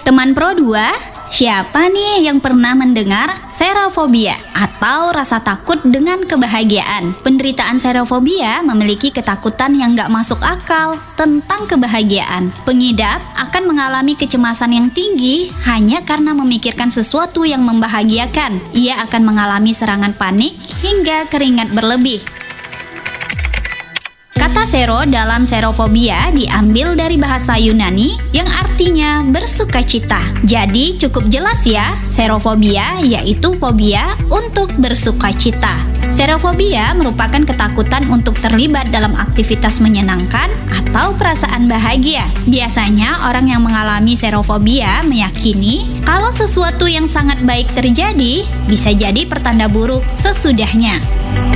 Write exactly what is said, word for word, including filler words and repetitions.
Teman Pro dua, siapa nih yang pernah mendengar serofobia atau rasa takut dengan kebahagiaan? Penderitaan serofobia memiliki ketakutan yang gak masuk akal tentang kebahagiaan. Pengidap akan mengalami kecemasan yang tinggi hanya karena memikirkan sesuatu yang membahagiakan. Ia akan mengalami serangan panik hingga keringat berlebih. Kata sero dalam serofobia diambil dari bahasa Yunani yang artinya bersukacita. Jadi cukup jelas ya, serofobia yaitu fobia untuk bersukacita. Serofobia merupakan ketakutan untuk terlibat dalam aktivitas menyenangkan atau perasaan bahagia. Biasanya orang yang mengalami serofobia meyakini kalau sesuatu yang sangat baik terjadi bisa jadi pertanda buruk sesudahnya.